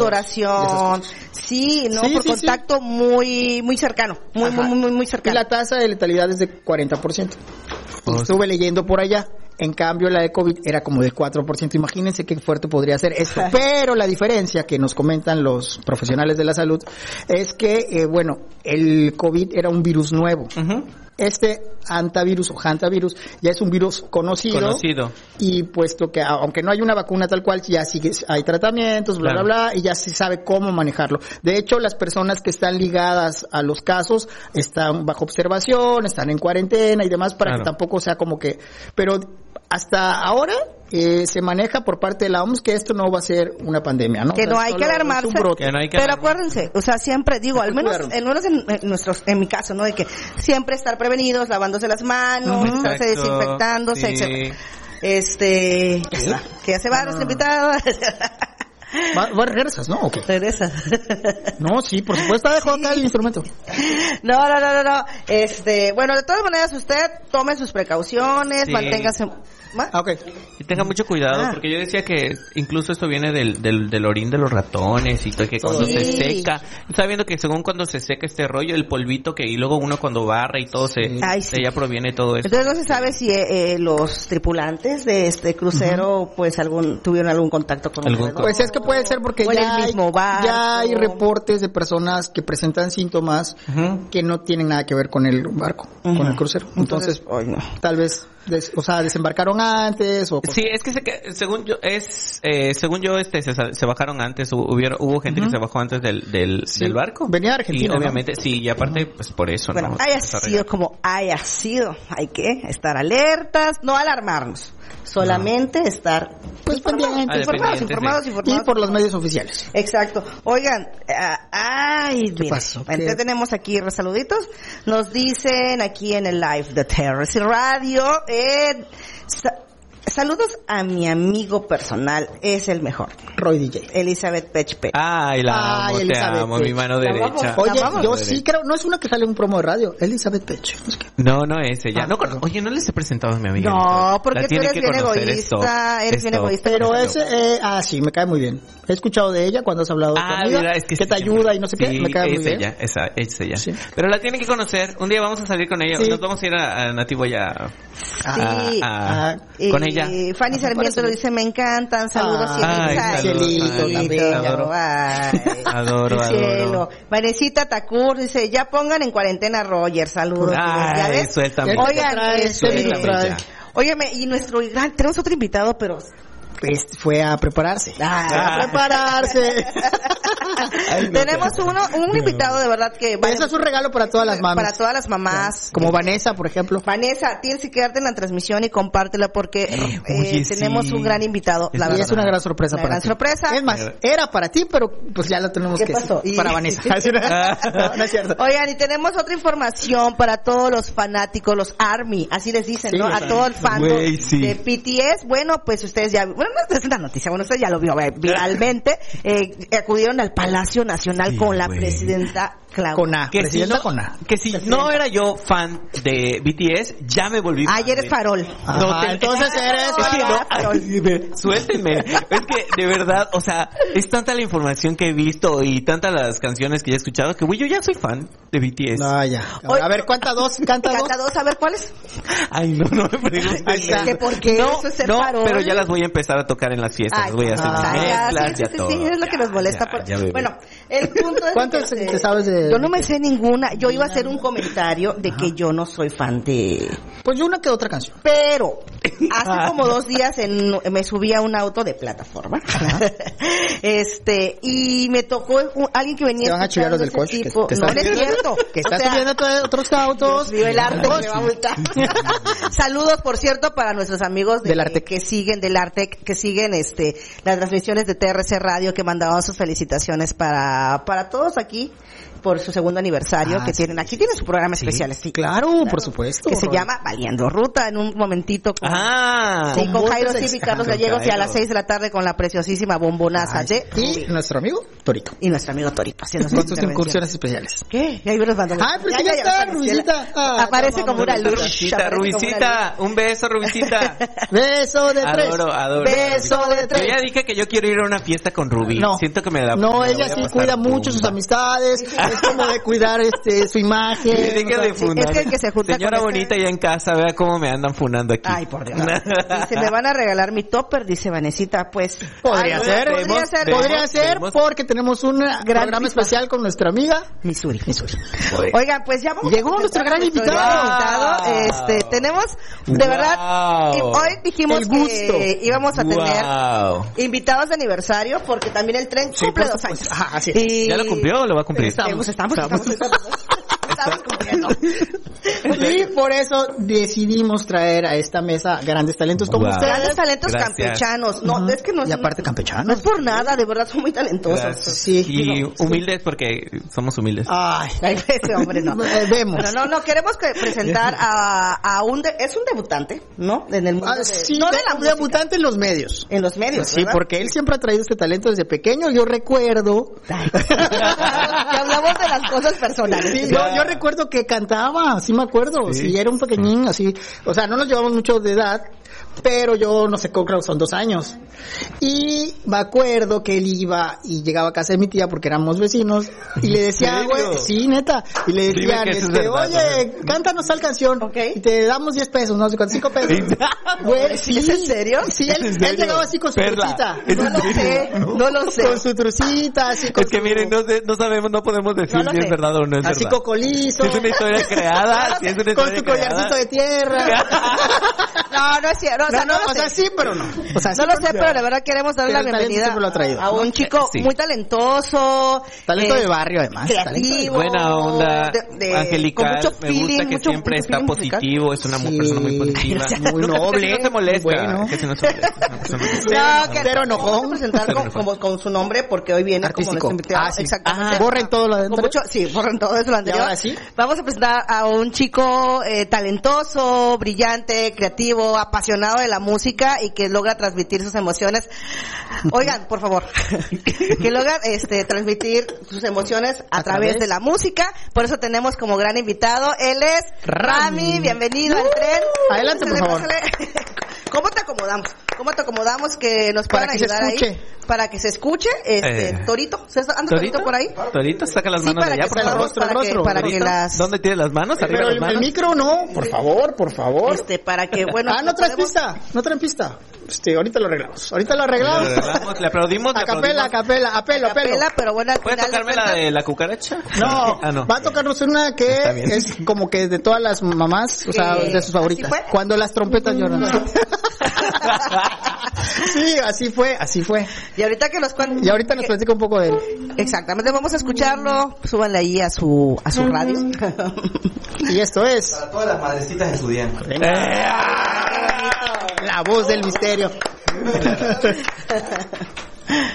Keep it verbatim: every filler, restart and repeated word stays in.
sudoración, sí, no, sí, por sí, contacto sí. muy muy cercano, muy, muy muy muy cercano. Y la tasa de letalidad es de cuarenta por ciento. Oh, Estuve leyendo por allá. En cambio, la de COVID era como del cuatro por ciento. Imagínense qué fuerte podría ser esto. Pero la diferencia que nos comentan los profesionales de la salud es que, eh, bueno, el COVID era un virus nuevo. Uh-huh. Este hantavirus o hantavirus ya es un virus conocido. Conocido. Y puesto que, aunque no hay una vacuna tal cual, ya sigue, hay tratamientos, bla, Claro. bla, bla, y ya se sabe cómo manejarlo. De hecho, las personas que están ligadas a los casos están bajo observación, están en cuarentena y demás para Claro. que tampoco sea como que... Pero hasta ahora eh, se maneja por parte de la O M S que esto no va a ser una pandemia, ¿no? Que O sea, no hay solo que es un alarmarse, brote. Que no hay que pero alarmarse. acuérdense, o sea, siempre digo, Hay al que menos, cuidarnos. al menos en, en nuestros, en mi caso, ¿no? De que siempre estar prevenidos, lavándose las manos, Ujú. estarse Exacto, desinfectándose, sí. etcétera. Este, que ya se va nuestro invitado. Va, va, regresas, ¿no? ¿O qué? Regresa. No, sí, por supuesto, dejó acá el instrumento. No, no, no, no, no. Este, bueno, de todas maneras usted tome sus precauciones, Sí. manténgase. ¿Va? Ah, ok. Y tenga mucho cuidado, Ah. porque yo decía que incluso esto viene del, del, del orín de los ratones y todo, que cuando Sí. se seca, está viendo que según cuando se seca este rollo, el polvito que y luego uno cuando barre y todo se, Ay, de sí. allá proviene todo eso. Entonces no se sabe si eh, eh, los tripulantes de este crucero pues algún tuvieron algún contacto con Algún un Pues es que puede ser porque O en ya el hay, mismo barco. ya hay reportes de personas que presentan síntomas Ujú. que no tienen nada que ver con el barco, Ujú. con el crucero. Entonces, ay, no. tal vez, des- o sea, desembarcaron antes o... Sí, es que se, que- según yo es eh, según yo este se, se bajaron antes, hu- hubieron, hubo gente que se bajó antes del del, Sí. del barco. Venía de Argentina, Y ¿no? obviamente sí, y aparte pues por eso Bueno, no. haya Está sido regado. como haya sido, hay que estar alertas, no alarmarnos, solamente estar Pues pendientes. Ah, informados, dependientes, informados, sí. informados. Y por los medios oficiales. Exacto. Oigan, ah, ay, mire, pasó? entonces ¿Qué? tenemos aquí saluditos. Nos dicen aquí en el live de Terrace Radio, eh, sa- saludos a mi amigo personal, es el mejor, Roy D J. Elizabeth Pechpe. Ay, la Ay, amo, te Elizabeth amo, mi Pech. mano La derecha. vamos- Oye, vamos. yo sí creo, no es una que sale en un promo de radio, Elizabeth Pech. No sé qué. No, no es ella. Ah, no, con- perdón. oye, no les he presentado a mi amiga. No, Elizabeth. porque La tú tiene eres que bien conocer, egoísta, esto, eres bien esto. egoísta. Pero Pero ese, eh, ah, sí, me cae muy bien. He escuchado de ella cuando has hablado de tu Ah, amiga, mira, es que, que te ayuda y no sé qué, sí, me cae muy es bien. ella, esa, es ella. Sí. Pero la tienen que conocer. Un día vamos a salir con ella. Sí. Nos vamos a ir a, a Nativo ya. a- Sí. a- Ah, con Y ella. Fanny Sarmiento lo dice, me encantan, saludos Ah, siempre. ay, Ay, saludos, cielito, ay, tan bella. adoro. Ay, Adoro, mi cielo. adoro. Vanesita Tacur dice, ya pongan en cuarentena a Roger, saludos. ¿Ya Ay, ves? suéltame. Oigan, Trae, este, este virus trae. ya. óyeme, y nuestro gran, tenemos otro invitado, pero Pues fue a prepararse. Ah. A prepararse. Ay, no, tenemos uno, un invitado de verdad que vale- Eso es un regalo para todas las mamis. para todas las mamás. Como Vanessa, por ejemplo. Vanessa, tienes que quedarte en la transmisión y compártela porque eh, Oye, tenemos sí. un gran invitado. Es La Y verdad. es una gran sorpresa Una para gran ti. sorpresa. Es más, era para ti, pero pues ya lo tenemos ¿Qué que pasó? decir. Y- Para Vanessa. no, no es cierto. Oigan, y tenemos otra información para todos los fanáticos, los ARMY, así les dicen, Sí, ¿no? los A todo el fandom Güey, sí. de B T S. Bueno, pues ustedes ya, bueno, no es una noticia, bueno, ustedes ya lo vio eh, viralmente, eh, acudieron al Palacio Nacional Sí, con la güey. presidenta Claudia. Con A. Que si, Presidenta no, con A. que si no era yo fan de B T S, ya me volví fan. Ay, eres de- farol. Ajá, No te- entonces eres Es que no, farol. ay, me- suéltenme. Es que de verdad, o sea, es tanta la información que he visto y tantas las canciones que ya he escuchado que güey, yo ya soy fan de B T S. No, ya. Oye, a ver, ¿cuánta dos? ¿Canta dos? Canta dos, a ver, ¿cuáles? Ay, no, no me preguntes. Ahí está. Es que ¿por qué? No, Eso es ser no, farol. pero ya las voy a empezar a tocar en las fiestas. Ay, las voy a hacer ah, ya, mezclas, sí, sí, ya sí, todo. sí, es lo que nos molesta. Ya, por- ya, bebé. bueno, el punto es ¿Cuántos que, te sabes de- Yo no me sé ninguna. Yo iba a hacer un comentario de que yo no soy fan de... Pues yo una que otra canción. Pero hace como dos días en, me subí a un auto de plataforma. este, y me tocó un- alguien que venía Te van a chillar los del escuchando coche, ese que tipo- te No, están no es subiendo- cierto. Que O estás sea, subiendo a otros autos. Dios mío, el arte me va a multar. Saludos, por cierto, para nuestros amigos de- Del Arte. que siguen, del Arte, que siguen este las transmisiones de T R C Radio, que mandaban sus felicitaciones para, para todos aquí por su segundo aniversario, Ah, que sí, tienen, aquí tienen su programa especial, sí. Claro, por supuesto. Que se Roy. llama Valiendo Ruta. En un momentito con Ah. Sí, con Con Jairo voces Cid y ex- Carlos con Gallegos y a Jairo. las seis de la tarde con la preciosísima bombonaza Ay, de y nuestro amigo Torito. y nuestro amigo Torito haciendo Con sus intervención. incursiones especiales. ¿Qué? Y ahí nos mandó. Ah, pero sí ya está, apareció. Rubicita. Ah, Aparece ya como una vamos, luz. Rubicita, aparece como una Rubicita, un beso, Rubicita. Beso de tres. Adoro, adoro. Beso de Yo tres. ya dije que yo quiero ir a una fiesta con Ruby. No. Siento que me da. No, me ella voy a sí pasar cuida mucho sus bomba. amistades, es como de cuidar este su imagen. Sí, deja o sea, de funar. es que el que se junta Señora con bonita este- ya en casa, vea cómo me andan funando aquí. Ay, por Dios. Dice, me van a regalar mi topper, dice Vanesita, pues. Podría Ah, no, ser, podría vemos, ser. vemos. Podría ser porque tenemos un programa FIFA. especial con nuestra amiga. Missouri. Missouri. Oigan, pues ya vamos Llegó a nuestro presentar gran a nuestro invitado. gran invitado. Este, tenemos, de verdad, Wow. y hoy dijimos El gusto. que íbamos a tener Wow. invitados de aniversario porque también el tren Sí, cumple por dos supuesto. años. Ajá, así es. Y- ¿Ya lo cumplió o lo va a cumplir? Estamos, estamos, estamos, estamos, estamos cumpliendo. Y por eso decidimos traer a esta mesa grandes talentos como Wow. ustedes. Grandes talentos Gracias. campechanos. No, es que no Y aparte no campechanos. es por nada, de verdad son muy talentosos. Gracias. Sí. Y No, sí. humildes porque somos humildes. Ay, Ay, ese hombre no. Eh, vemos. Pero no, no, queremos que presentar a, a un, de- es un debutante, ¿no? En el mundo Ah, de, sí, no de de- la música, debutante en los medios. en los medios, Sí, ¿verdad? porque él siempre ha traído este talento desde pequeño. Yo recuerdo. Ay, que hablamos de las cosas personales. Sí, yo, yo recuerdo que cantaba, sí me acuerdo. Sí. Sí, era un pequeñín, así. O sea, no nos llevamos mucho de edad, pero yo no sé, creo que son dos años. Y me acuerdo que él iba y llegaba a casa de mi tía porque éramos vecinos y le decía, ¿En serio? güey, sí, neta. Y le Dime decían, que eso es este, verdad, oye, cántanos tal canción. Ok. Y te damos diez pesos, no sé cuánto, cinco pesos. Güey, sí. ¿Es en serio? Sí, él, ¿Es en él serio? llegaba así con su Perla. trucita. ¿Es No en lo serio? sé, no lo sé. Con su trucita, así con Es que su- miren, no, sé, no sabemos, no podemos decir No lo si es sé. verdad o no es así verdad. cocolizo. Si es una historia creada, si es una Con historia su collarcito de tierra. No, no es cierto. O sea, No, no, no, lo o sea, sé. sí, pero no. O sea, sí, No lo pero sé, pero de verdad queremos darle la Pero el talento bienvenida siempre lo ha traído. a un chico Sí. muy talentoso. Talento eh, de barrio, además. creativo. Buena onda, de- de- angelical, con mucho me feeling, gusta que mucho- siempre mucho está feeling musical. positivo, es una Sí. persona muy positiva. Muy No, noble, que no se molesta, muy bueno. que si no se molesta, es una persona muy- No, que Pero no enojón. vamos a presentar con, como- con su nombre porque hoy viene como Artístico. nuestro invitado. Ah, sí. Exactamente. Ah, borren todo lo de Con adentro. mucho, sí, borren todo eso lo anterior. ahora sí? Vamos a presentar a un chico eh, talentoso, brillante, creativo, apasionado de la música y que logra transmitir sus emociones. Oigan, por favor, que logra este transmitir sus emociones a, ¿A través través? de la música. Por eso tenemos como gran invitado, él es Rami. Rami. Bienvenido al tren. Adelante, por favor. Pásale. ¿Cómo te acomodamos? ¿Cómo te acomodamos que nos Para puedan que se ayudar ahí? escuche. Para que se escuche. Este, Eh. Torito. ¿Se está- ¿Anda Torito por ahí? Torito, saca las Sí, manos de para allá, que por se favor. rostro, para que, rostro, para que Torito. las ¿Dónde tiene las manos? Arriba Pero las el, manos. el micro no, por favor, por favor. este para que bueno ah, no traes podemos- pista, no traen pista. Este, ahorita lo arreglamos. Ahorita lo arreglamos. Le arreglamos, le aplaudimos, le A capela, a aplaudimos. capela, apelo, apelo. Capela, pero bueno, al ¿Puede final de tocarme la cuentas- de la cucaracha? No, Ah, no. va a tocarnos una Está que bien. es como que de todas las mamás, o sea, Que- de sus favoritas. ¿así fue? Cuando las trompetas lloran. Sí, así fue, así fue. Y ahorita que nos cuenten Y ahorita nos platica un poco de él. exactamente, vamos a escucharlo. Súbanle ahí a su a su radio. Y esto es Para todas las madrecitas de su día. la voz del misterio.